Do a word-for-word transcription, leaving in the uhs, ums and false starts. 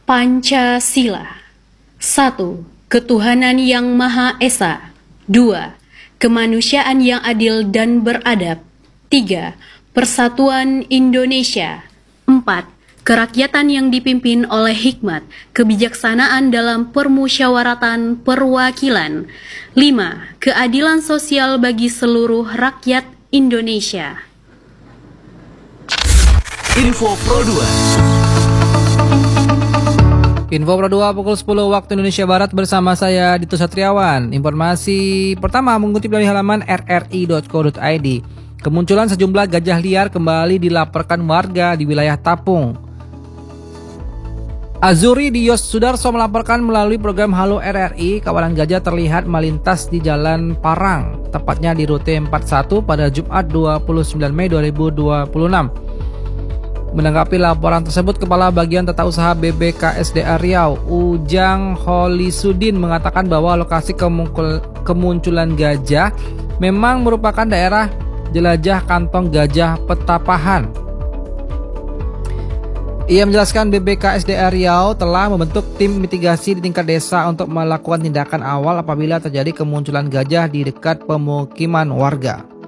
Pancasila. Satu. Ketuhanan yang Maha Esa. Dua. Kemanusiaan yang adil dan beradab. Tiga. Persatuan Indonesia. Empat. Kerakyatan yang dipimpin oleh hikmat, kebijaksanaan dalam permusyawaratan perwakilan. Lima. Keadilan sosial bagi seluruh rakyat Indonesia. Info Pro dua. Info Pro dua pukul sepuluh waktu Indonesia Barat bersama saya Dito Satriawan. Informasi pertama mengutip dari halaman r r i dot co dot i d. Kemunculan sejumlah gajah liar kembali dilaporkan warga di wilayah Tapung. Azuri Dios Sudarso melaporkan melalui program Halo R R I, kawanan gajah terlihat melintas di Jalan Parang, tepatnya di rute empat puluh satu pada Jumat dua puluh sembilan Mei dua ribu dua puluh enam. Menanggapi laporan tersebut, Kepala Bagian Tata Usaha B B K S D A Riau, Ujang Holisudin, mengatakan bahwa lokasi kemunculan gajah memang merupakan daerah jelajah kantong gajah Petapahan. Ia menjelaskan B B K S D A Riau telah membentuk tim mitigasi di tingkat desa untuk melakukan tindakan awal apabila terjadi kemunculan gajah di dekat pemukiman warga.